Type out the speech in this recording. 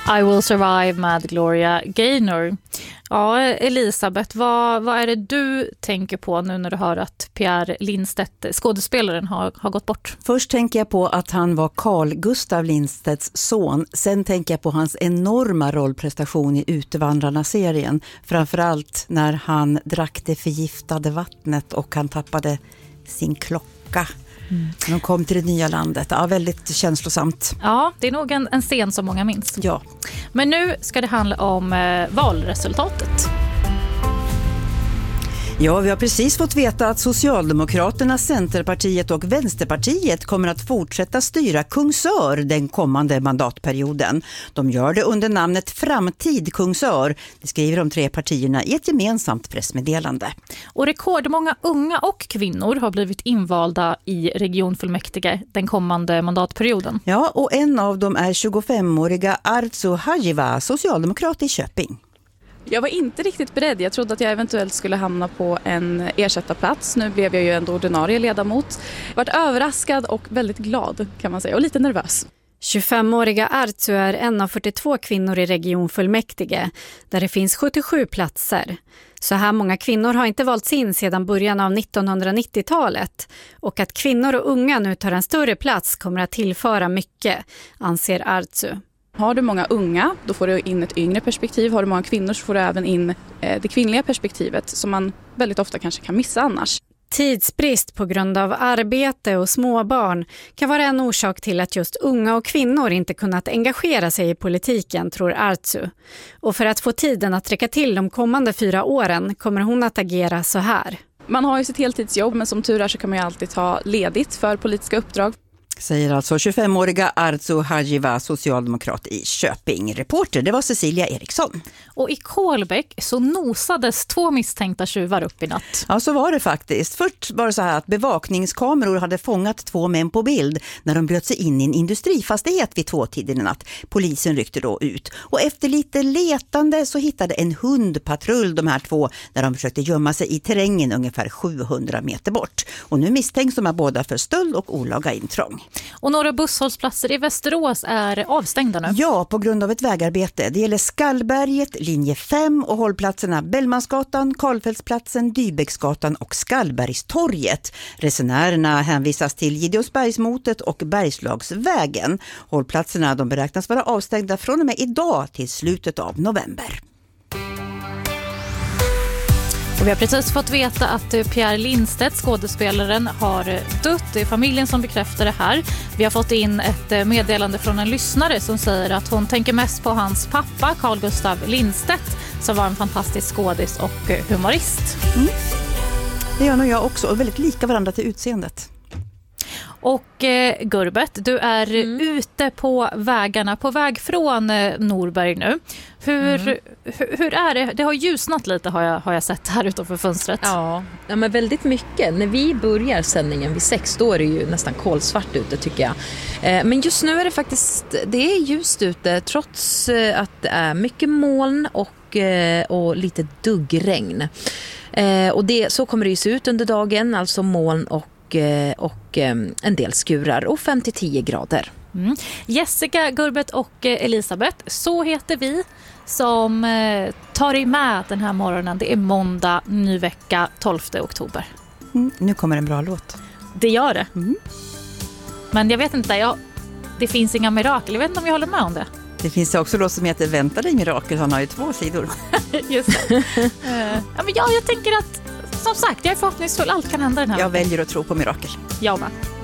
I Will Survive med Gloria Gaynor. Ja, Elisabeth, vad är det du tänker på nu när du hör att Pierre Lindstedt, skådespelaren, har gått bort? Först tänker jag på att han var Carl Gustav Lindstedts son. Sen tänker jag på hans enorma rollprestation i Utevandrarna-serien. Framförallt när han drack det förgiftade vattnet och han tappade sin klocka. När de kom till det nya landet. Ja, väldigt känslosamt. Ja, det är nog en scen som många minns. Ja. Men nu ska det handla om valresultatet. Ja, vi har precis fått veta att Socialdemokraterna, Centerpartiet och Vänsterpartiet kommer att fortsätta styra Kungsör den kommande mandatperioden. De gör det under namnet Framtid Kungsör. Det skriver de tre partierna i ett gemensamt pressmeddelande. Och rekordmånga unga och kvinnor har blivit invalda i regionfullmäktige den kommande mandatperioden. Ja, och en av dem är 25-åriga Arzu Hajiva, socialdemokrat i Köping. Jag var inte riktigt beredd. Jag trodde att jag eventuellt skulle hamna på en ersättarplats. Nu blev jag ju ändå ordinarie ledamot. Jag varit överraskad och väldigt glad, kan man säga, och lite nervös. 25-åriga Arzu är en av 42 kvinnor i regionfullmäktige, där det finns 77 platser. Så här många kvinnor har inte valts in sedan början av 1990-talet. Och att kvinnor och unga nu tar en större plats kommer att tillföra mycket, anser Arzu. Har du många unga, då får du in ett yngre perspektiv. Har du många kvinnor så får du även in det kvinnliga perspektivet som man väldigt ofta kanske kan missa annars. Tidsbrist på grund av arbete och småbarn kan vara en orsak till att just unga och kvinnor inte kunnat engagera sig i politiken, tror Arzu. Och för att få tiden att räcka till de kommande 4 åren kommer hon att agera så här. Man har ju sitt heltidsjobb, men som tur är så kan man ju alltid ta ledigt för politiska uppdrag. Säger alltså 25-åriga Arzu Hajiva, socialdemokrat i Köping. Reporter, det var Cecilia Eriksson. Och i Kolbäck så nosades 2 misstänkta tjuvar upp i natt. Ja, så var det faktiskt. Först var det så här att bevakningskameror hade fångat 2 män på bild när de bröt sig in i en industrifastighet vid 2-tiden i natt. Polisen ryckte då ut. Och efter lite letande så hittade en hundpatrull de här 2 när de försökte gömma sig i terrängen ungefär 700 meter bort. Och nu misstänks de här båda för stöld och olaga intrång. Och några busshållsplatser i Västerås är avstängda nu. Ja, på grund av ett vägarbete. Det gäller Skallberget, linje 5 och hållplatserna Bellmansgatan, Karlfeldtsplatsen, Dybäcksgatan och Skallbergstorget. Resenärerna hänvisas till Gideonsbergsmotet och Bergslagsvägen. Hållplatserna de beräknas vara avstängda från och med idag till slutet av november. Och vi har precis fått veta att Pierre Lindstedt, skådespelaren, har dött. Det är familjen som bekräftar det här. Vi har fått in ett meddelande från en lyssnare som säger att hon tänker mest på hans pappa, Carl Gustav Lindstedt, som var en fantastisk skådis och humorist. Det gör nog jag också, och väldigt lika varandra till utseendet. Och Gurbet, du är ute på vägarna, på väg från Norberg nu. Hur är det? Det har ljusnat lite har jag sett här utanför fönstret. Ja, men väldigt mycket. När vi börjar sändningen vid 6, då är det ju nästan kolsvart ute, tycker jag. Men just nu är det faktiskt, det är ljust ute trots att det är mycket moln och lite duggregn. Och så kommer det ju se ut under dagen, alltså moln och en del skurar och 5-10 grader. Jessica, Gurbet och Elisabeth, så heter vi som tar i med den här morgonen. Det är måndag, ny vecka, 12 oktober. Nu kommer en bra låt. Det gör det. Men jag vet inte, det finns inga mirakel. Jag vet inte om jag håller med om det. Det finns också låt som heter Vänta dig mirakel. Han har ju 2 sidor. Just det. Jag tänker att, som sagt, jag är förhoppningsfull. Allt kan hända den här. Jag väljer att tro på mirakel. Jag med.